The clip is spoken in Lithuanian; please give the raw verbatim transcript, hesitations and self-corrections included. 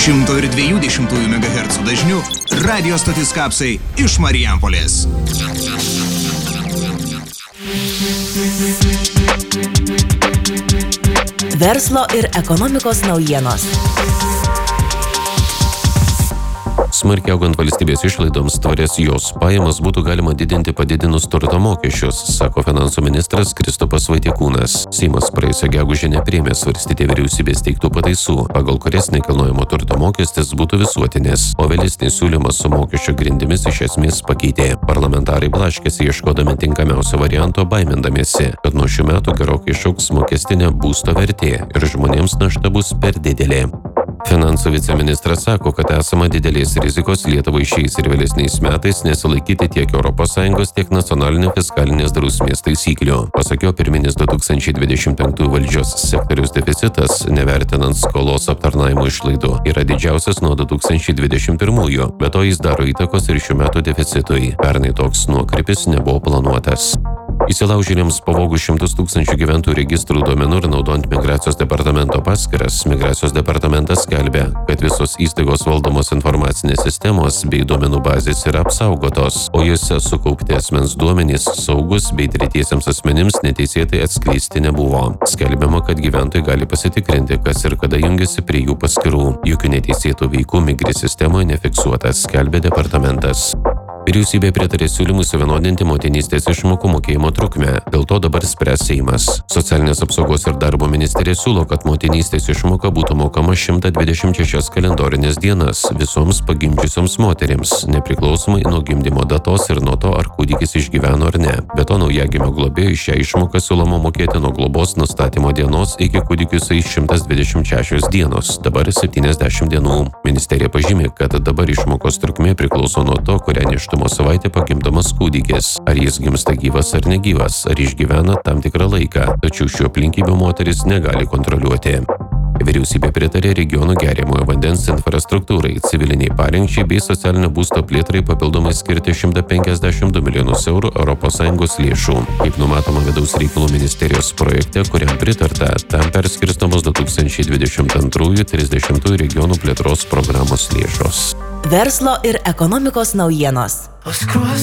šimto ir dviejų dešimtųjų megahercų dažniu radio stotis Kapsai iš Marijampolės. Verslo ir ekonomikos naujienos. Smarkiai augant valstybės išlaidoms, tvarias jos pajamas būtų galima didinti padidinus turto mokesčius, sako finansų ministras Kristupas Vaitiekūnas. Seimas praėjusią gegužę nepriėmė svarstyti vyriausybės teiktų pataisų, pagal kurias nekilnojamo turto mokestis būtų visuotinis, o vėlesnį siūlymą su mokesčio grindimis iš esmės pakeitė. Parlamentarai blaškėsi ieškodami tinkamiausio varianto, baimindamiesi, kad nuo šių metų gerokai išaugs mokestinė būsto vertė ir žmonėms našta bus per didelė. Finansų viceministras sako, kad esama didelės rizikos Lietuvai šiais ir vėlesniais metais nesilaikyti tiek Europos Sąjungos, tiek nacionalinio fiskalinės drausmės taisyklių. Pasak jo, pirminis du tūkstančiai dvidešimt penktųjų valdžios sektoriaus deficitas, nevertinant skolos aptarnavimo išlaidų, yra didžiausias nuo du tūkstančiai dvidešimt pirmųjų, bet to jis daro įtakos ir šių metų deficitui. Pernai toks nuokrypis nebuvo planuotas. Įsilaužėliams pavogus šimtus tūkstančių gyventojų registrų duomenų ir naudojant migracijos departamento paskyras, migracijos departamentas skelbia, kad visos įstaigos valdomos informacinės sistemos bei duomenų bazės yra apsaugotos, o jose sukaupti asmens duomenys saugus bei tretiesiems asmenims neteisėtai atskleisti nebuvo. Skelbiama, kad gyventojai gali pasitikrinti, kas ir kada jungiasi prie jų paskyrų. Jokių neteisėtų veikų Migri sistemoje nefiksuotas, skelbia departamentas. Vyriausybė pritarė siūlymui suvienodinti motinystės išmokų mokėjimo trukmę. Dėl to dabar spręs Seimas. Socialinės apsaugos ir darbo ministerija siūlo, kad motinystės išmoka būtų mokama šimtas dvidešimt šešias kalendorinės dienas visoms pagimdžiusioms moterims, nepriklausomai nuo gimdymo datos ir nuo to, ar kūdikis išgyveno ar ne. Be to, naujagimio globėjui šią išmoką siūloma mokėti nuo globos nustatymo dienos iki kūdikiui sueis šimtas dvidešimt šešios dienos, dabar septyniasdešimt dienų. Ministerija pažymė, kad dabar išmokos trukmė priklauso nuo to, kurią nėštumo savaitę pagimdomas kūdikis, ar jis gimsta gyvas ar negyvas, ar išgyvena tam tikrą laiką, tačiau šių aplinkybių moteris negali kontroliuoti. Vyriausybė pritarė regionų geriamojo vandens infrastruktūrai, civiliniai parengčiai bei socialinio būsto plėtrai papildomai skirti šimtą penkiasdešimt du milijonus eurų Europos Sąjungos lėšų. Kaip numatoma vidaus reikalų ministerijos projekte, kuriam pritarta, tam perskirstamos du tūkstančiai dvidešimt antrųjų trisdešimtųjų regionų plėtros programos lėšos. Verslo ir ekonomikos naujienos.